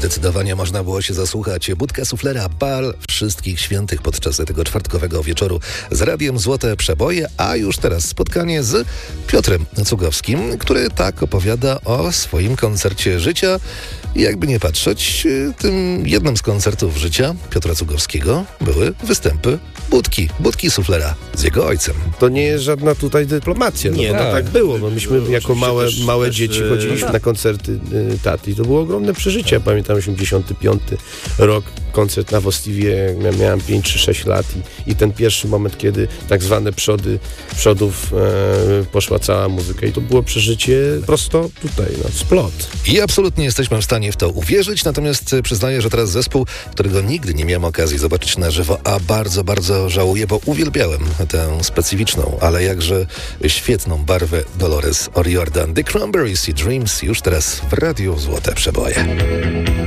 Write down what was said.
Zdecydowanie można było się zasłuchać. Budka Suflera, bal wszystkich świętych podczas tego czwartkowego wieczoru z Radiem Złote Przeboje, a już teraz spotkanie z Piotrem Cugowskim, który tak opowiada o swoim koncercie życia. I jakby nie patrzeć, tym jednym z koncertów życia Piotra Cugowskiego były występy Budki Suflera z jego ojcem. To nie jest żadna tutaj dyplomacja. Nie, no, tak było. No, myśmy jako małe dzieci chodziliśmy na koncerty taty i to było ogromne przeżycie. Ja pamiętam 85 rok, koncert na Wostiwie, miałem 5 czy 6 lat i ten pierwszy moment, kiedy tak zwane przodów poszła cała muzyka i to było przeżycie prosto tutaj, splot. I absolutnie jesteśmy w stanie w to uwierzyć, natomiast przyznaję, że teraz zespół, którego nigdy nie miałem okazji zobaczyć na żywo, a bardzo, bardzo żałuję, bo uwielbiałem tę specyficzną, ale jakże świetną barwę Dolores O'Riordan. The Cranberries i Dreams już teraz w Radiu Złote Przeboje.